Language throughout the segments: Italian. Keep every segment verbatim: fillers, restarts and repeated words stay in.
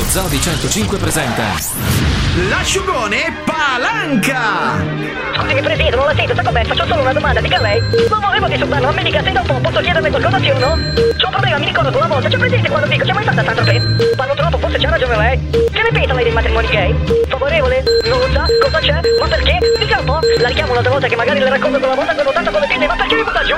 Zoo di centocinque presenta l'asciugone Palanca. Scusi Presidente, non la sento, sta conversa, c'ho solo una domanda, dica lei. Non volevo disturbarlo, a me dica se dopo posso chiederle qualcosa sì o no? C'ho un problema, mi ricordo una volta, c'è presente quando dico, c'è mai stata tanto che parlo troppo, forse c'ha ragione lei. Che ne pensa lei dei matrimoni gay? Favorevole? Non lo sa? Cosa c'è? Ma perché? Dica un po', la richiamo un'altra volta che magari le racconto quella volta quando tanto come tiene, ma perché mi butta giù?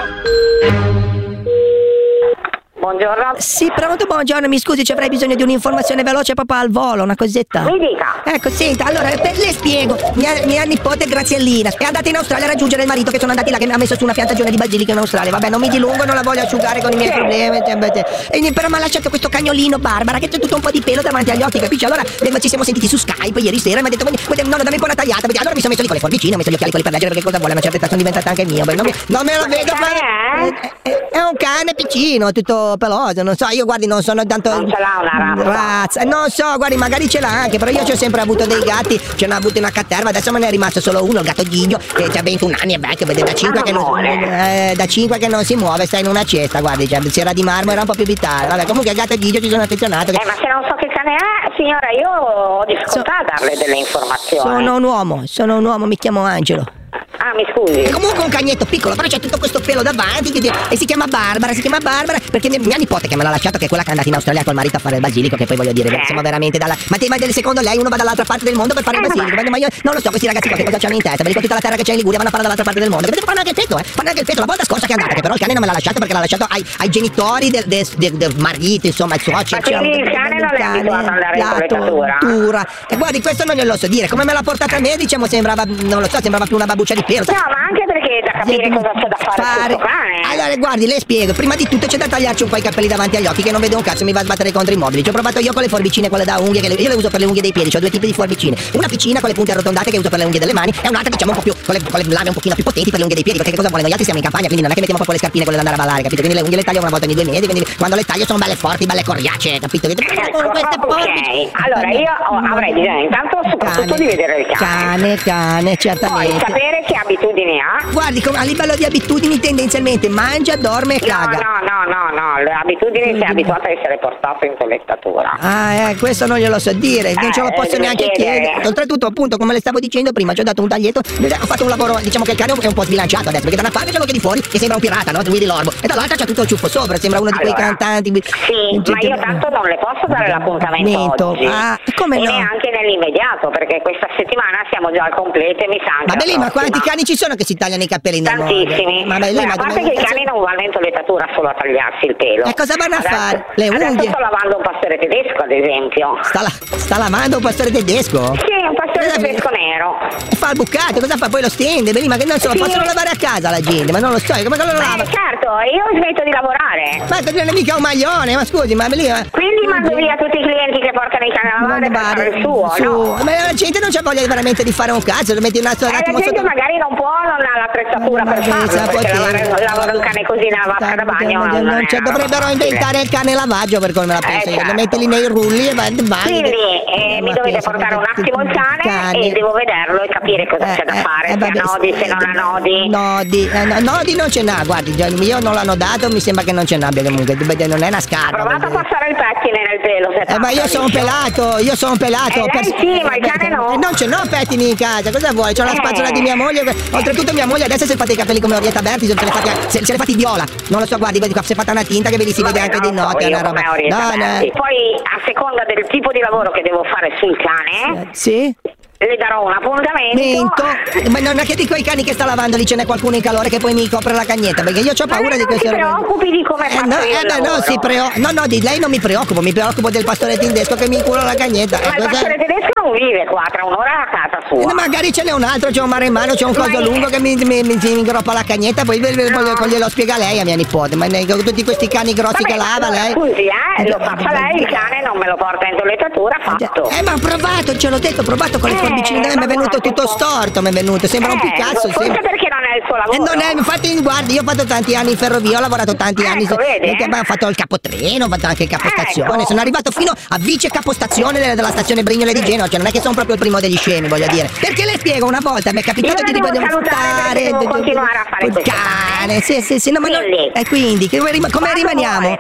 Buongiorno. Sì, pronto, buongiorno, mi scusi, ci avrei bisogno di un'informazione veloce proprio al volo, una cosetta. Mi dica. Ecco, senta, allora, per, le spiego. Mia, mia nipote Graziellina è andata in Australia a raggiungere il marito, che sono andati là, che mi ha messo su una piantagione di basilico in Australia. Vabbè, non mi dilungo, non la voglio asciugare con i miei Sì. problemi. Cioè, beh, e, però mi ha lasciato questo cagnolino Barbara, che c'è tutto un po' di pelo davanti agli occhi, capisci? Allora, eh, ci siamo sentiti su Skype ieri sera e mi ha detto, nonno, dammi un po' una tagliata. Allora mi sono messo lì con le forbicine, ho messo gli occhiali quelli per leggere, perché cosa vuole, a una certa età sono diventata anche mio. Beh, non, mi, non me lo Ma vedo che cane fare. È, è, è un cane piccino, tutto peloso, non so, io guardi non sono tanto Non ce l'ha una razza? razza. Non so, guardi, magari ce l'ha anche, però io ci ho sempre avuto dei gatti, ce n'ho avuto una caterva, adesso me ne è rimasto solo uno, il gatto Gigio, che ha ventuno anni, è vecchio, vede da cinque che non, eh, da cinque che non si muove, sta in una cesta, guardi, cioè, se era di marmo era un po' più vitale. Vabbè, comunque il gatto Gigio ci sono affezionato. Che... Eh, ma se non so che cane è, signora, io ho difficoltà a darle delle informazioni. Sono un uomo, sono un uomo, mi chiamo Angelo. Ah, mi scusi. È comunque un cagnetto piccolo, però c'è tutto questo pelo davanti che, e si chiama Barbara, si chiama Barbara perché mia, mia nipote che me l'ha lasciato, che è quella che è andata in Australia col marito a fare il basilico, che poi voglio dire, Eh. siamo veramente dalla... Ma te, ma secondo lei uno va dall'altra parte del mondo per fare il Eh, basilico? ma- Ma io non lo so, questi ragazzi qua che cosa c'hanno in testa, perché tutta la terra che c'è in Liguria vanno a fare dall'altra parte del mondo, che fanno anche il petto, eh, fanno anche il petto. La volta scorsa che è andata, che però il cane non me l'ha lasciato perché l'ha lasciato ai, ai genitori del, del, del, del marito, insomma, il suocero. Ma quindi il cane non è abituato ad andare in la toilettatura? tortura. E guardi, questo non glielo so dire, come me l'ha portata a me, diciamo, sembrava, non lo so, sembrava più una babbuccia di pelo. No, ma anche perché da capire cosa c'è da fare su questo cane. Allora guardi, le spiego, prima di tutto c'è da tagliarci un po' i capelli davanti agli occhi, che non vedo un cazzo, mi va a sbattere contro i mobili. Ci ho provato io con le forbicine, quelle da unghie, che le, io le uso per le unghie dei piedi, ho due tipi di forbicine, una piccina con le punte arrotondate che uso per le unghie delle mani, e un'altra diciamo un po' più con le, con le lame un pochino più potenti per le unghie dei piedi, perché che cosa vuole? Noi altri siamo in campagna, quindi non è che mettiamo proprio le scarpine quelle da andare a ballare, capito? Quindi le unghie le taglio una volta ogni due mesi, quindi quando le taglio sono belle forti, belle coriacee, capito? Ecco, Con queste forbici. ok. Allora io ho- avrei bisogno intanto soprattutto di vedere il cane. Cane, cane, Poi certamente. sapere che abitudini ha. Guardi, com- a livello di abitudini tendenzialmente mangia, dorme e No, caga. no, no, no, no, le abitudini si è abituato a essere portato in toilettatura. Ah, eh, questo non glielo so dire, non ce lo Eh, posso devo neanche chiedere. chiedere. Oltretutto, appunto, come le stavo dicendo prima, ci ho dato un taglietto, ho fatto un lavoro, diciamo che il cane è un po' sbilanciato adesso, perché da una parte c'è l'occhio di fuori che sembra un pirata, no? Guidi l'orbo, e dall'altra c'è tutto il ciuffo sopra, sembra uno di quei Allora, cantanti. Sì, ma io tanto non le posso dare l'appuntamento oggi. Ah, come e no? neanche nell'immediato, perché questa settimana siamo già al completo e mi sa anche Ma beh, lì, la ma quanti prossima. cani ci sono che si tagliano i capelli in Tantissimi. Ma beh, lì, Beh, ma a parte dove- che i cani non vanno in toilettatura solo a tagliarsi il pelo. E cosa vanno a Adesso- fare? Le Adesso unghie? sto lavando un pastore tedesco, ad esempio. Sta, la- sta lavando un pastore tedesco? Sì, un pastore Cosa- tedesco nero. E fa il bucato, cosa fa? Poi lo stende, beh, lì, ma che non so, Sì. possono lavare a casa la gente, ma non lo so, come che lo lava? Eh, certo, io smetto di lavorare. Ma non è mica un maglione, ma scusi, ma lì. ma- Quindi mando via tutti i clienti che portano i cani a lavare per fare il suo, su. no? Ma la gente non c'ha voglia veramente di fare un cazzo, lo metti un altro Eh, la attimo gente sotto. magari non può, non ha l'attrezzatura per Ma farlo, pensa, perché poteva. lavare, lavare un cane così nella vasca da bagno non, Non è c'è- una dovrebbero roba inventare facile. il cane lavaggio, per come me la penso io. certo. Lo metti lì nei rulli e vai in bagno. Quindi eh, mi Ma dovete pensa, portare un guarda, attimo il cane, e devo vederlo e capire cosa c'è da fare, se ha vabbè, nodi, se non ha nodi. Nodi, eh, no- nodi non ce n'ha, guardi, già il mio non l'hanno dato, mi sembra che non ce n'abbia comunque, vede, non è una Ha scarpa. provato a vede. passare il pettine nel pelo, se Eh, ma io sono liscio. pelato, io sono pelato. Eh, lei sì, ma il cane no. Eh, non ce n'ho pettini in casa, cosa vuoi? C'ho la Eh. spazzola di mia moglie. Oltretutto mia moglie adesso si è fatta i capelli come Orietta Berti, se li fatti, se, se li fatti viola. Non lo so, guardi, vedi qua, si è fatta una tinta che ve li si Vabbè, vede anche di non lo so notte, è io una roba. come Orietta No, no. Berti. Poi a seconda del tipo di lavoro che devo fare sul cane, Sì? le darò un appuntamento. Mento. Ma non è che dico i cani che sta lavando lì ce n'è qualcuno in calore che poi mi copre la cagnetta, perché io ho Ma paura lei di non queste si robe. preoccupi di come Eh, faccio no, io eh, il beh, no, lavoro. si preo- no, no, di lei non mi preoccupo, mi preoccupo del pastore tedesco che mi incula la cagnetta. Ma Eh, il cos'è? pastore tedesco non vive qua, tra un'ora a casa sua. Eh, magari ce n'è un altro, c'è un mare in mano, c'è un Ma coso io- lungo che mi, mi, mi, mi ingroppa la cagnetta, poi ve- ve- No. poi glielo spiega lei a mia nipote, ma ne- con tutti questi cani grossi Vabbè, che lava allora, lei. scusi, eh, lo faccia lei, il cane non me lo porta in toilettatura, fatto. Eh, ma ho provato, ce l'ho detto, ho provato con le Eh, forbicine, mi ma è venuto guardi tutto un po'. storto, mi è venuto, sembra un Eh, Picasso. forse sembra- perché non è il suo E lavoro. non è, infatti, guardi, io ho fatto tanti anni in ferrovia, ho lavorato tanti anni. Ecco, vedi, eh, eh? ma ho fatto il capotreno, ho fatto anche il capostazione. Ecco. Sono arrivato fino a vice capostazione della, della stazione Brignole di Genova, cioè non è che sono proprio il primo degli scemi, voglio dire. Perché le spiego una volta, mi è capitato Io di la devo devo salutare perché devo continuare a fare col questo. cane. Sì, sì, sì, no, ma no, Quindi, e quindi, che- come, rim- come quando rimaniamo? vuole, passate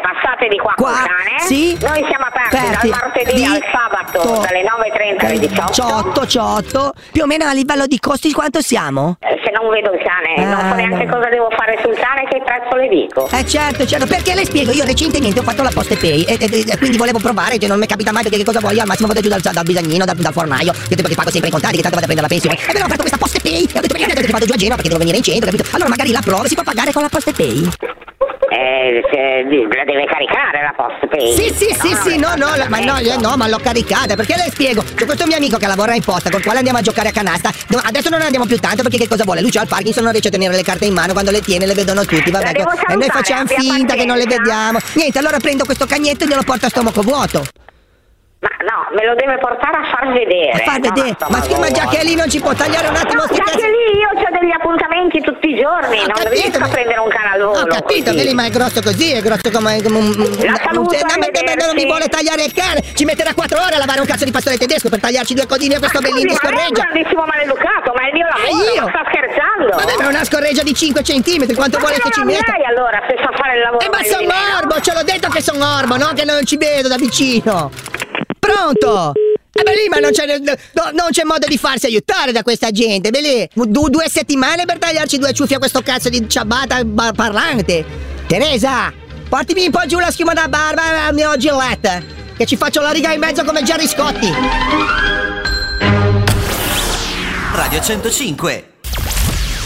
di qua, Qua? col cane. Sì? Noi siamo aperti, Aperti. dal martedì Di- al sabato, to- dalle nove e trenta alle diciotto. diciotto, diciotto. Più o meno a livello di costi quanto siamo? Eh, se non vedo il cane, Ah, non so neanche no. cosa devo fare sul cane, che prezzo le dico. Eh certo, certo, perché le spiego, io recentemente ho fatto la PostePay e, e, e quindi volevo provare, cioè non mi capita mai perché che cosa voglio, al massimo vado giù dal, dal bisagnino, dal, dal fornaio, che tipo che pago sempre in contanti, che tanto vado a prendere la pensione. E però ho fatto questa PostePay e ho detto perché vado giù a Genova perché devo venire in centro, capito? Allora magari la provo, si può pagare con la PostePay? Eh, se- la deve caricare la PostePay. Sì, sì, sì, sì, no, no, la- ma no, io no, ma l'ho caricata, perché le spiego. C'è questo mio amico che lavora in posta, col quale andiamo a giocare a canasta. No, adesso non ne andiamo più tanto perché che cosa vuole? Lui c'ha il Parkinson, non riesce a tenere le carte in mano, quando le tiene le vedono tutti, La vabbè. devo E noi salutare, facciamo abbia finta che non le pazienza. vediamo. Niente, allora prendo questo cagnetto e glielo porto a stomaco vuoto. Ma no, me lo deve portare a far vedere. A far no, vedere. no, Ma scusa, ma già che è lì non ci può tagliare un attimo No, sti già cazzi? che lì io ho degli appuntamenti tutti i giorni, Ho non capito, riesco ma- a prendere un cane al volo. Ho capito, così. che lì, ma è grosso così, è grosso come, come un... La saluto, no, ma- ma- ma non mi arrivederci. vuole tagliare il cane, ci metterà quattro ore a lavare un cazzo di pastore tedesco per tagliarci due codini a questo Scusi, bellino di ma lei è un scorreggia. grandissimo maleducato, ma è il mio Ah, lavoro, io? ma sta scherzando? Vabbè, ma è una scorreggia di cinque centimetri, quanto Ma vuole che che ci non metta? lei allora, se sa fare il lavoro Eh, ma meglio sono di me, no? orbo, ce l'ho detto che sono orbo, no? Che non ci vedo da vicino. Pronto? Eh beh lì, ma non c'è, no, non c'è modo di farsi aiutare da questa gente, beh lì, du- due settimane per tagliarci due ciuffi a questo cazzo di ciabatta ba- parlante. Teresa, portimi un po' giù la schiuma da barba al mio Gillette, che ci faccio la riga in mezzo come Gerry Scotti. Radio centocinque.